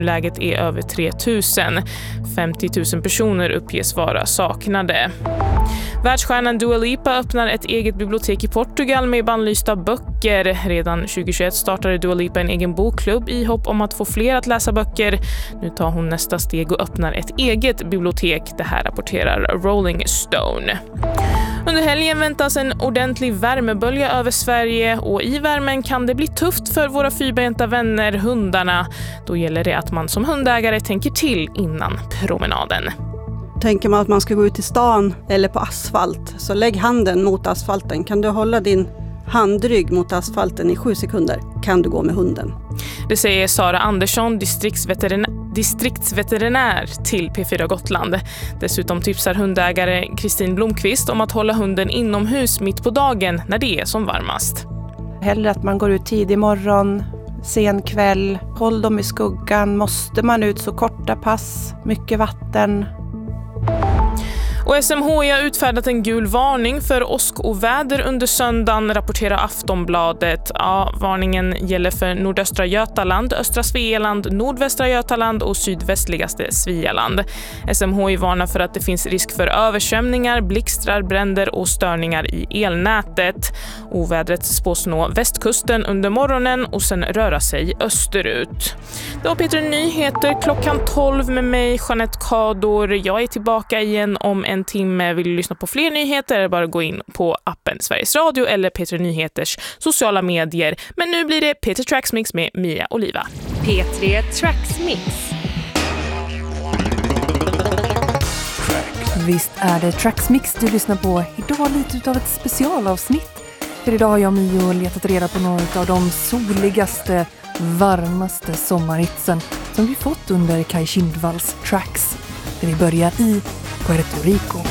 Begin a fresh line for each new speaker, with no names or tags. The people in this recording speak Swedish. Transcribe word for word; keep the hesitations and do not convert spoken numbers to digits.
Läget är över tre tusen. femtio tusen personer uppges vara saknade. Världsstjärnan Dua Lipa öppnar ett eget bibliotek i Portugal med bannlysta böcker. Redan tjugohundratjugoett startade Dua Lipa en egen bokklubb i hopp om att få fler att läsa böcker. Nu tar hon nästa steg och öppnar ett eget bibliotek. Det här rapporterar Rolling Stone. Under helgen väntas en ordentlig värmebölja över Sverige och i värmen kan det bli tufft för våra fyrbenta vänner, hundarna. Då gäller det att man som hundägare tänker till innan promenaden.
Tänker man att man ska gå ut i stan eller på asfalt, så lägg handen mot asfalten. Kan du hålla din handrygg mot asfalten i sju sekunder kan du gå med hunden.
Det säger Sara Andersson, distriktsveterinär, distriktsveterinär till P fyra Gotland. Dessutom tipsar hundägare Kristin Blomqvist om att hålla hunden inomhus mitt på dagen när det är som varmast.
Hellre att man går ut tidig morgon, sen kväll, håll dem i skuggan. Måste man ut så korta pass, mycket vatten.
Och S M H I har utfärdat en gul varning för åskoväder under söndagen, rapporterar Aftonbladet. Ja, varningen gäller för nordöstra Götaland, östra Svealand, nordvästra Götaland och sydvästligaste Svealand. S M H I varnar för att det finns risk för översvämningar, blixtrar, bränder och störningar i elnätet. Ovädret spås nå västkusten under morgonen och sen röra sig österut. Det var Peter Nyheter klockan tolv med mig, Jeanette Kador. Jag är tillbaka igen om en timme. Vill du lyssna på fler nyheter, bara gå in på appen Sveriges Radio eller Peter Nyheters sociala medier. Men nu blir det P tre Tracks Mix med Mia Oliva.
P tre Tracks Mix.
Visst är det Tracks Mix du lyssnar på. Idag lite av ett specialavsnitt. För idag har jag och Mio letat reda på några av de soligaste, varmaste sommarhitsen som vi fått under Kai Kindvalls Tracks. Där vi börjar i Puerto Rico.